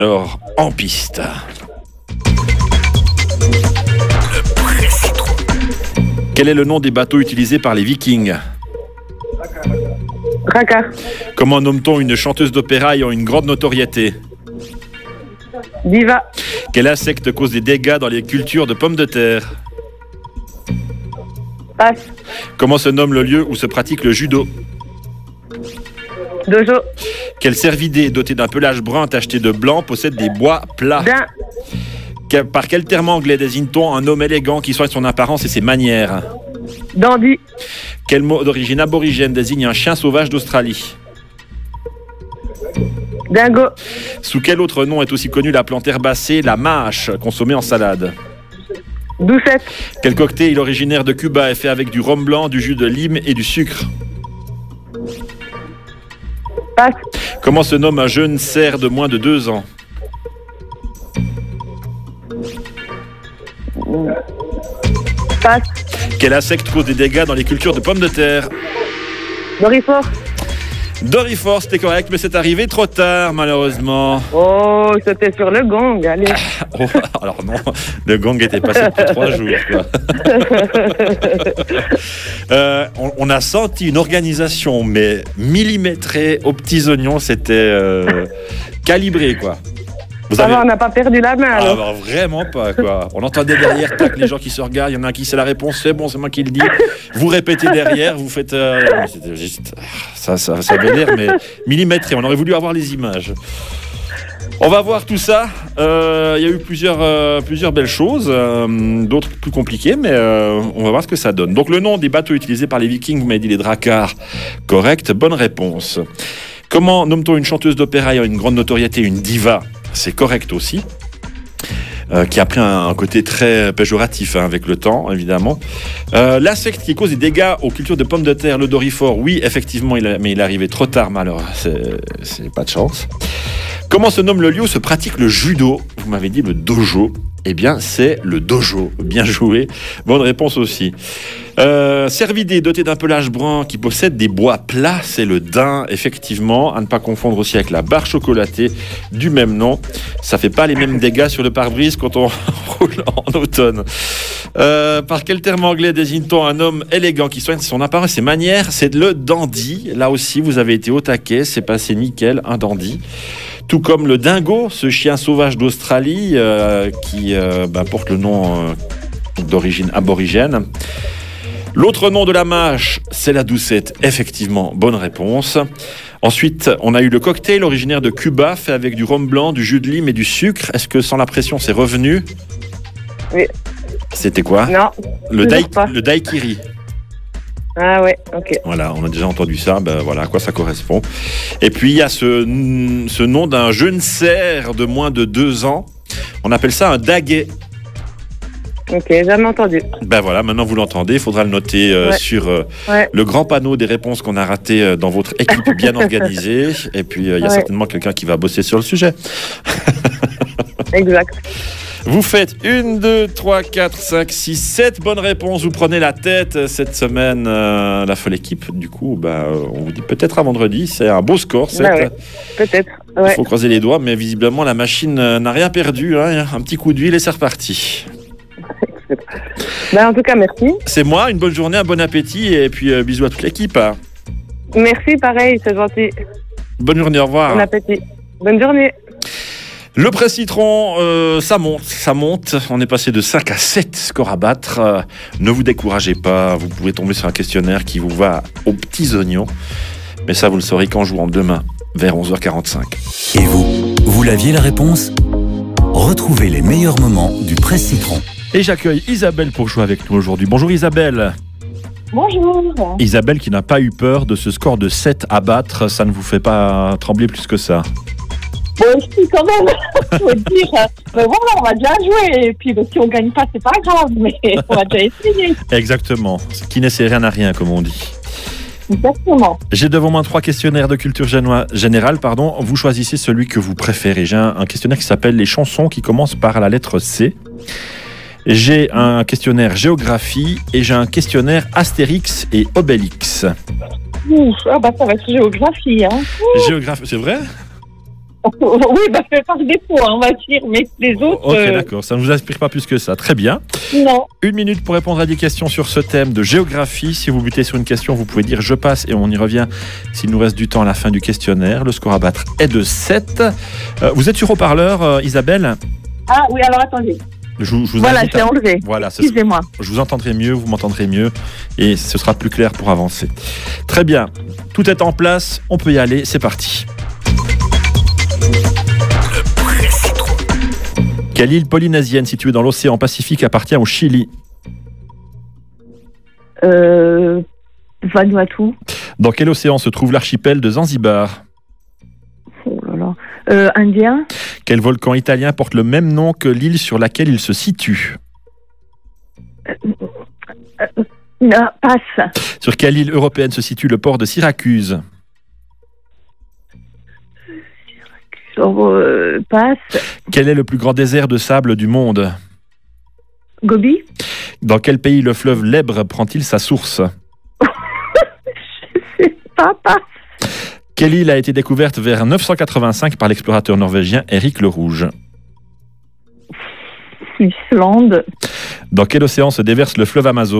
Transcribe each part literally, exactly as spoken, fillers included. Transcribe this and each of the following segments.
Alors, en piste. Quel est le nom des bateaux utilisés par les Vikings? Drakkar. Comment nomme-t-on une chanteuse d'opéra ayant une grande notoriété? Diva. Quel insecte cause des dégâts dans les cultures de pommes de terre? Passe. Comment se nomme le lieu où se pratique le judo? Dojo. Quel cervidé doté d'un pelage brun tacheté de blanc possède des bois plats? Daim. Que- Par quel terme anglais désigne-t-on un homme élégant qui soigne son apparence et ses manières? Dandy. Quel mot d'origine aborigène désigne un chien sauvage d'Australie? Dingo. Sous quel autre nom est aussi connue la plante herbacée, la mâche, consommée en salade? Doucette. Quel cocktail originaire de Cuba est fait avec du rhum blanc, du jus de lime et du sucre? Passe. Comment se nomme un jeune cerf de moins de deux ans? Passe. Quel insecte cause des dégâts dans les cultures de pommes de terre? Dorifort. Dorifort, c'était correct, mais c'est arrivé trop tard, malheureusement. Oh, c'était sur le gong, allez. Oh, alors non, le gong était passé depuis trois jours. Quoi. euh, on, on a senti une organisation, mais millimétrée aux petits oignons, c'était euh, calibré, quoi. Vous Ça avez... va, on n'a pas perdu la main, Ah, alors. bah, vraiment pas, quoi. On entendait derrière, tac, les gens qui se regardent, il y en a un qui sait la réponse, c'est bon, c'est moi qui le dis. Vous répétez derrière, vous faites... Euh... C'était juste... Ça, ça, ça veut dire, mais millimétré. On aurait voulu avoir les images. On va voir tout ça. Euh, il y a eu plusieurs, euh, plusieurs belles choses, euh, d'autres plus compliquées, mais euh, on va voir ce que ça donne. Donc, le nom des bateaux utilisés par les Vikings, vous m'avez dit les Drakkar. Correct, bonne réponse. Comment nomme-t-on une chanteuse d'opéra ayant une grande notoriété, une diva? C'est correct aussi. Euh, qui a pris un, un côté très péjoratif hein, avec le temps, évidemment. Euh, L'insecte qui cause des dégâts aux cultures de pommes de terre, le dorifort, oui, effectivement, il a, mais il est arrivé trop tard, malheureusement. C'est, c'est pas de chance. Comment se nomme le lieu où se pratique le judo? Vous m'avez dit le dojo. Eh bien, c'est le dojo. Bien joué. Bonne réponse aussi. Euh, cervidé doté d'un pelage brun qui possède des bois plats, c'est le daim, effectivement. À ne pas confondre aussi avec la barre chocolatée du même nom. Ça fait pas les mêmes dégâts sur le pare-brise quand on roule en automne. Euh, par quel terme anglais désigne-t-on un homme élégant qui soigne son apparence et ses manières? C'est le dandy. Là aussi, vous avez été au taquet. C'est passé nickel, un dandy. Tout comme le dingo, ce chien sauvage d'Australie euh, qui euh, bah, porte le nom euh, d'origine aborigène. L'autre nom de la mâche, c'est la doucette. Effectivement, bonne réponse. Ensuite, on a eu le cocktail originaire de Cuba, fait avec du rhum blanc, du jus de lime et du sucre. Est-ce que sans la pression, c'est revenu? Oui. C'était quoi? Non. Le, toujours dai- pas. le daiquiri. Ah ouais, ok. Voilà, on a déjà entendu ça, ben voilà à quoi ça correspond. Et puis il y a ce, ce nom d'un jeune cerf de moins de deux ans. On appelle ça un daguet. Ok, jamais entendu. Ben voilà, maintenant vous l'entendez, il faudra le noter euh, Ouais. sur euh, Ouais. le grand panneau des réponses qu'on a ratées euh, dans votre équipe bien organisée. Et puis euh, il y a Ouais. certainement quelqu'un qui va bosser sur le sujet. Exact. Vous faites une, deux, trois, quatre, cinq, six, sept bonnes réponses. Vous prenez la tête cette semaine, euh, la folle équipe. Du coup, bah, on vous dit peut-être à vendredi. C'est un beau score, sept. Bah ouais. Peut-être. Il Ouais. faut croiser les doigts, mais visiblement, la machine euh, n'a rien perdu. Hein. Un petit coup d'huile et c'est reparti. Bah, en tout cas, merci. C'est moi, une bonne journée, un bon appétit et puis euh, bisous à toute l'équipe. Merci, pareil, c'est gentil. Bonne journée, au revoir. Bon appétit. Bonne journée. Le presse citron, euh, ça monte, ça monte. On est passé de cinq à sept scores à battre. Euh, ne vous découragez pas, vous pouvez tomber sur un questionnaire qui vous va aux petits oignons. Mais ça, vous le saurez qu'en jouant demain, vers onze heures quarante-cinq. Et vous, vous l'aviez la réponse? Retrouvez les meilleurs moments du Presse Citron. Et j'accueille Isabelle pour jouer avec nous aujourd'hui. Bonjour Isabelle. Bonjour. Isabelle qui n'a pas eu peur de ce score de sept à battre. Ça ne vous fait pas trembler plus que ça? Bon, si, quand même, faut dire. Mais voilà, on va déjà jouer. Et puis, bah, si on gagne pas, c'est pas grave, mais on va déjà essayer. Exactement. Qui n'essaie rien à rien, comme on dit. Exactement. J'ai devant moi trois questionnaires de culture géno- générale. Pardon. Vous choisissez celui que vous préférez. J'ai un, un questionnaire qui s'appelle les chansons qui commencent par la lettre C. J'ai un questionnaire géographie et j'ai un questionnaire Astérix et Obélix. Ouf, ah bah, ça va être géographie. Hein. Géographie, c'est vrai? Oui, bah, par défaut, hein, on va dire, mais les autres. Ok, euh, d'accord, ça ne vous inspire pas plus que ça. Très bien. Non. Une minute pour répondre à des questions sur ce thème de géographie. Si vous butez sur une question, vous pouvez dire « je passe » et on y revient s'il nous reste du temps à la fin du questionnaire. Le score à battre est de sept. Euh, vous êtes sur haut-parleur, euh, Isabelle ? Ah oui, alors attendez. Je, vous- je vous Voilà, invite je l'ai à- enlevé. Voilà, ce- Excusez-moi. je vous entendrai mieux, vous m'entendrez mieux et ce sera plus clair pour avancer. Très bien, tout est en place, on peut y aller, c'est parti. Quelle île polynésienne située dans l'océan Pacifique appartient au Chili ? Euh, Vanuatu. Dans quel océan se trouve l'archipel de Zanzibar ? Oh là là. Euh, Indien. Quel volcan italien porte le même nom que l'île sur laquelle il se situe ? Ah, passe. Sur quelle île européenne se situe le port de Syracuse ? Oh, euh, passe. Quel est le plus grand désert de sable du monde ? Gobi. Dans quel pays le fleuve l'Ebre prend-il sa source ? Je sais pas, passe. Quelle île a été découverte vers neuf cent quatre-vingt-cinq par l'explorateur norvégien Éric le Rouge ? Islande. Dans quel océan se déverse le fleuve Amazone ?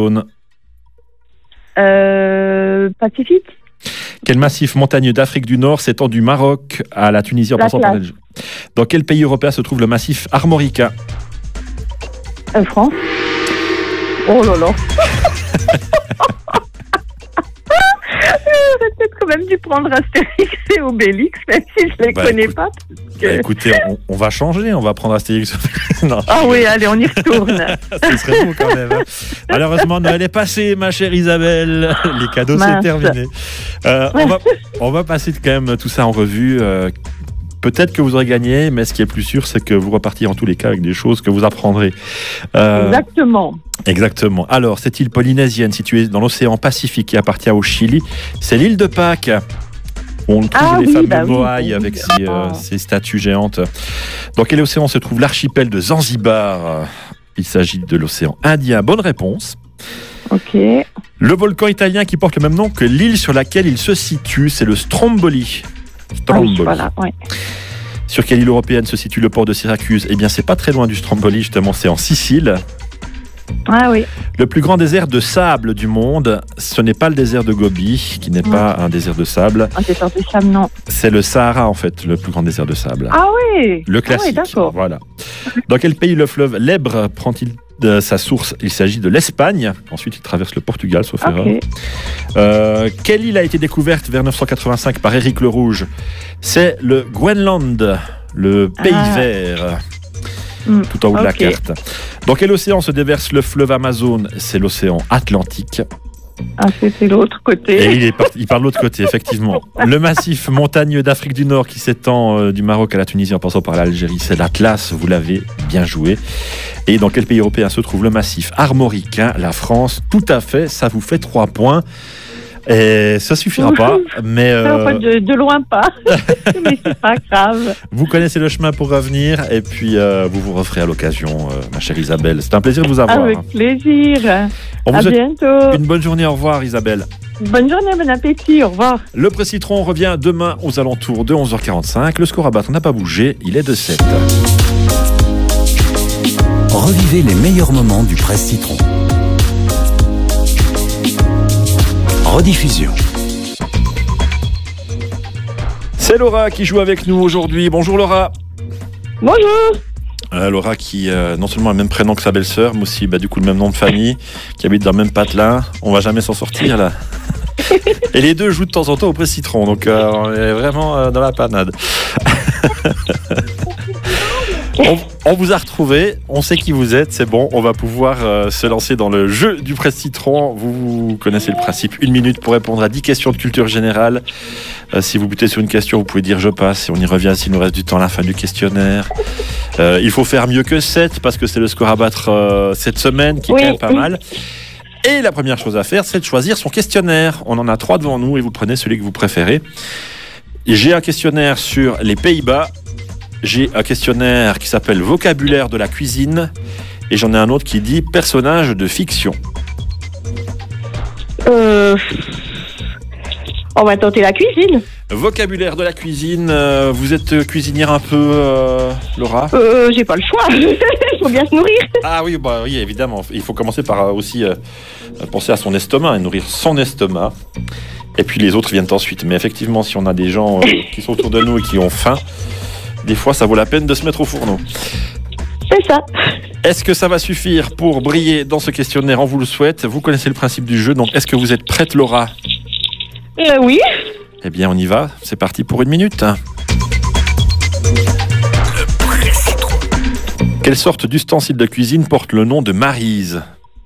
Euh, Pacifique. Quel massif montagneux d'Afrique du Nord s'étend du Maroc à la Tunisie en passant par L'Atlas. l'Algérie ? Dans quel pays européen se trouve le massif Armorica ? Euh, France. Oh là là. J'aurais peut-être quand même dû prendre Astérix et Obélix, même si je les Bah, connais écoute- pas. parce que- Bah, écoutez, on, on va changer, on va prendre Astérix. Non, Ah oui, allez, on y retourne. ce serait beau quand même. hein. Malheureusement, Noël est passé, ma chère Isabelle. Les cadeaux, c'est Mince. terminé. Euh, on, va, on va passer quand même tout ça en revue. Euh, Peut-être que vous aurez gagné, mais ce qui est plus sûr, c'est que vous repartirez en tous les cas avec des choses que vous apprendrez. Euh, Exactement. Exactement. Alors, cette île polynésienne située dans l'océan Pacifique qui appartient au Chili, c'est l'île de Pâques. On trouve Ah les oui, fameux bah oui, moaïs oui. avec ses, euh, Ah. ses statues géantes. Dans quel océan se trouve l'archipel de Zanzibar ? Il s'agit de l'océan Indien. Bonne réponse. Ok. Le volcan italien qui porte le même nom que l'île sur laquelle il se situe, c'est le Stromboli. Ah oui, Stromboli. voilà, ouais. Sur quelle île européenne se situe le port de Syracuse ? Eh bien, c'est pas très loin du Stromboli, justement, c'est en Sicile. Ah oui. Le plus grand désert de sable du monde, ce n'est pas le désert de Gobi, qui n'est pas un désert de sable. On s'est sorti ça, non. C'est le Sahara, en fait, le plus grand désert de sable. Ah oui. Le Ah classique. oui, d'accord. Voilà. Dans quel pays le fleuve l'Ebre prend-il de sa source ? Il s'agit de l'Espagne. Ensuite, il traverse le Portugal, sauf erreur. Ok. Euh, quelle île a été découverte vers neuf cent quatre-vingt-cinq par Éric le Rouge ? C'est le Groenland, le pays Ah. vert. Hmm, Tout en haut de la ok. carte. Dans quel océan se déverse le fleuve Amazone ? C'est l'océan Atlantique. Ah, c'est l'autre côté. Et il, est parti- il part de l'autre côté, effectivement. Le massif montagneux d'Afrique du Nord qui s'étend euh, du Maroc à la Tunisie en passant par l'Algérie, c'est l'Atlas, vous l'avez bien joué. Et dans quel pays européen se trouve le massif armoricain ? La France, tout à fait, ça vous fait trois points. Et ça suffira pas, mais euh, Non, pas de, de loin pas. Mais c'est pas grave. vous connaissez le chemin pour revenir et puis euh, vous vous referez à l'occasion, euh, ma chère Isabelle. C'est un plaisir de vous avoir. Avec plaisir. On À vous souhaite bientôt. une bonne journée, au revoir Isabelle. Bonne journée, bon appétit. Au revoir. Le Presse-Citron revient demain aux alentours de onze heures quarante-cinq. Le score à battre n'a pas bougé, il est de sept. Revivez les meilleurs moments du Presse Citron. Rediffusion. C'est Laura qui joue avec nous aujourd'hui. Bonjour Laura. Bonjour. Euh, Laura qui euh, non seulement a le même prénom que sa belle-sœur, mais aussi bah, du coup le même nom de famille, qui habite dans le même patelin. On va jamais s'en sortir là. Et les deux jouent de temps en temps au Presse-Citron, donc euh, on est vraiment euh, dans la panade. On, on vous a retrouvé, on sait qui vous êtes, c'est bon, on va pouvoir euh, se lancer dans le jeu du Presse-Citron. Vous, vous connaissez le principe, une minute pour répondre à dix questions de culture générale. Euh, si vous butez sur une question, vous pouvez dire je passe et on y revient s'il nous reste du temps à la fin du questionnaire. Euh, il faut faire mieux que sept parce que c'est le score à battre euh, cette semaine qui est Oui, quand même pas oui. mal. Et la première chose à faire, c'est de choisir son questionnaire. On en a trois devant nous et vous prenez celui que vous préférez. J'ai un questionnaire sur les Pays-Bas. J'ai un questionnaire qui s'appelle vocabulaire de la cuisine. Et j'en ai un autre qui dit personnage de fiction. Euh, on va tenter la cuisine. Vocabulaire de la cuisine. euh, vous êtes cuisinière un peu, euh, Laura? Euh, j'ai pas le choix. Il faut bien se nourrir. Ah oui, bah oui, évidemment. Il faut commencer par euh, aussi euh, penser à son estomac et nourrir son estomac. Et puis les autres viennent ensuite. Mais effectivement, si on a des gens euh, qui sont autour de nous et qui ont faim, des fois, ça vaut la peine de se mettre au fourneau. C'est ça. Est-ce que ça va suffire pour briller dans ce questionnaire? On vous le souhaite. Vous connaissez le principe du jeu. Donc, est-ce que vous êtes prête, Laura? Euh, oui. Eh bien, on y va. C'est parti pour une minute. Quelle sorte d'ustensile de cuisine porte le nom de maryse?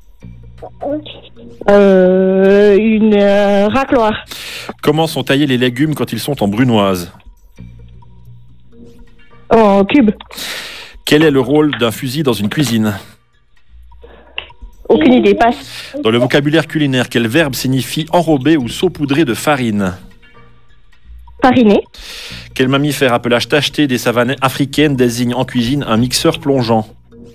Euh, une euh, racloire. Comment sont taillés les légumes quand ils sont en brunoise? En cube. Quel est le rôle d'un fusil dans une cuisine? Aucune idée, passe. Dans le vocabulaire culinaire, quel verbe signifie enrober ou saupoudrer de farine? Fariner. Quel mammifère appelage tacheté des savanes africaines désigne en cuisine un mixeur plongeant?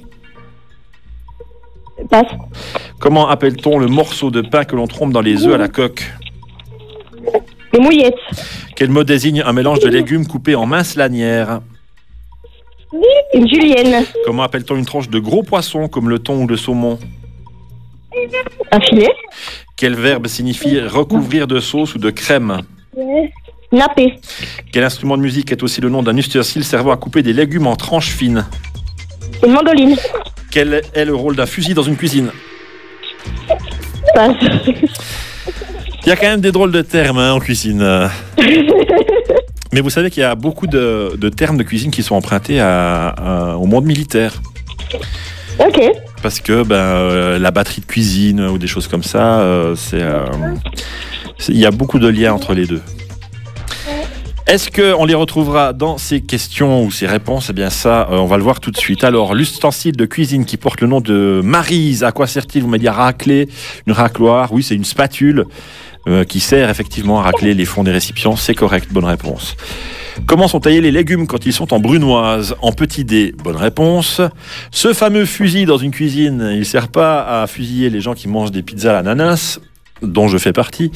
Passe. Comment appelle-t-on le morceau de pain que l'on trempe dans les œufs à la coque? Les mouillettes. Quel mot désigne un mélange de légumes coupés en minces lanières? Une julienne. Comment appelle-t-on une tranche de gros poisson comme le thon ou le saumon? Un filet. Quel verbe signifie recouvrir de sauce ou de crème? Napper. Quel instrument de musique est aussi le nom d'un ustensile servant à couper des légumes en tranches fines? Une mandoline. Quel est le rôle d'un fusil dans une cuisine? Passe. Il y a quand même des drôles de termes hein, en cuisine. Mais vous savez qu'il y a beaucoup de, de termes de cuisine qui sont empruntés à, à, au monde militaire. Ok. Parce que ben, euh, la batterie de cuisine ou des choses comme ça, euh, c'est, euh, c'est, il y a beaucoup de liens entre les deux. Est-ce qu'on les retrouvera dans ces questions ou ces réponses? Eh bien ça, euh, on va le voir tout de suite. Alors, l'ustensile de cuisine qui porte le nom de maryse, à quoi sert-il? Vous m'avez dit à racler, une racloire. Oui, c'est une spatule euh, qui sert effectivement à racler les fonds des récipients. C'est correct, bonne réponse. Comment sont taillés les légumes quand ils sont en brunoise? En petit dé, bonne réponse. Ce fameux fusil dans une cuisine, il ne sert pas à fusiller les gens qui mangent des pizzas à l'ananas, dont je fais partie.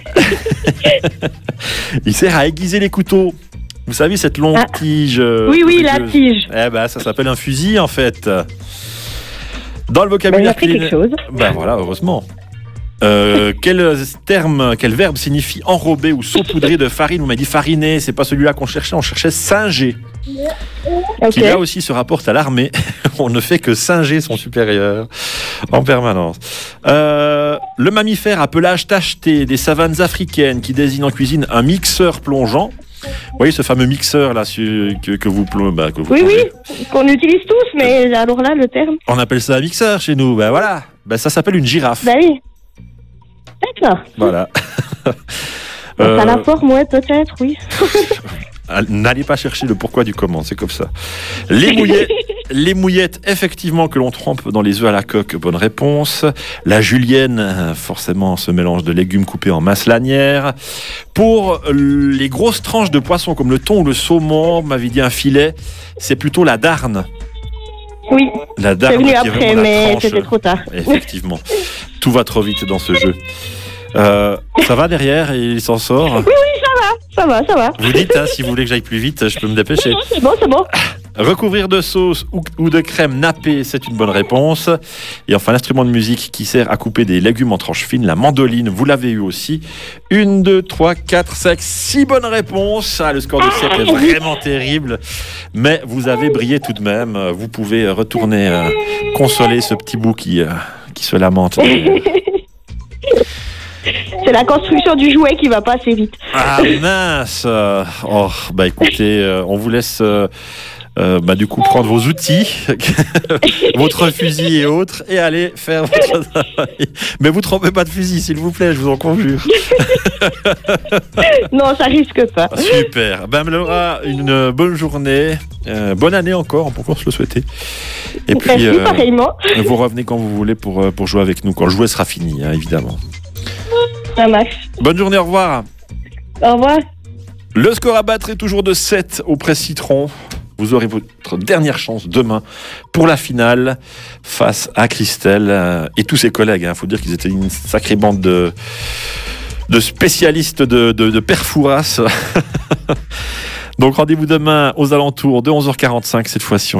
Il sert à aiguiser les couteaux. Vous savez, cette longue ah. tige. Euh, oui, oui, la tige. Eh ben, ça s'appelle un fusil, en fait. Dans le vocabulaire... Ben, il a quelque chose. Ben voilà, heureusement. Euh, quel terme, quel verbe signifie enrober ou saupoudrer de farine? Vous m'avez dit fariner, c'est pas celui-là qu'on cherchait, on cherchait singer. Okay. Qui là aussi se rapporte à l'armée. On ne fait que singer son supérieur en permanence. Euh, le mammifère à pelage tacheté des savanes africaines qui désigne en cuisine un mixeur plongeant. Vous voyez ce fameux mixeur là que, que vous, bah, que vous oui, plongez. Oui, qu'on utilise tous, mais alors là, le terme. On appelle ça un mixeur chez nous. Ben voilà, ben, ça s'appelle une girafe. Ben oui. D'accord. Voilà. euh... Ça a la forme, ouais, peut-être, oui. N'allez pas chercher le pourquoi du comment, c'est comme ça. Les mouillettes, les mouillettes, effectivement, que l'on trempe dans les œufs à la coque, bonne réponse. La julienne, forcément, ce mélange de légumes coupés en minces lanières. Pour les grosses tranches de poisson, comme le thon ou le saumon, vous m'avez dit un filet, c'est plutôt la darne. Oui, la darne, c'est venu après, mais c'était trop tard. Effectivement, tout va trop vite dans ce jeu. Euh, ça va derrière, il s'en sort? Oui, oui, ça va, ça va, ça va. Vous dites, hein, si vous voulez que j'aille plus vite, je peux me dépêcher. Non, c'est bon, c'est bon. Recouvrir de sauce ou, ou de crème nappée, c'est une bonne réponse. Et enfin, l'instrument de musique qui sert à couper des légumes en tranches fines, la mandoline, vous l'avez eu aussi. Une, deux, trois, quatre, cinq, six bonnes réponses. Ah, le score de sept est vraiment terrible, mais vous avez brillé tout de même. Vous pouvez retourner euh, consoler ce petit bout qui, euh, qui se lamente. C'est la construction du jouet qui va pas assez vite. Ah mince. Oh, bah écoutez, euh, on vous laisse... Euh, Euh, bah, du coup, prendre vos outils, votre fusil et autres, et aller faire votre travail. Mais vous ne trompez pas de fusil, s'il vous plaît, je vous en conjure. Non, ça risque pas. Super. Ben, Laura, une bonne journée. Euh, bonne année encore, on peut se le souhaiter. Et puis, merci, euh, pareillement. Vous revenez quand vous voulez pour, pour jouer avec nous, quand le jouet sera fini, hein, évidemment. Ça marche. Bonne journée, au revoir. Au revoir. Le score à battre est toujours de sept au Presse Citron. Vous aurez votre dernière chance demain pour la finale face à Christelle euh, et tous ses collègues. Il hein. faut dire qu'ils étaient une sacrée bande de, de spécialistes de, de, de Père Fouras. Donc rendez-vous demain aux alentours de onze heures quarante-cinq cette fois-ci.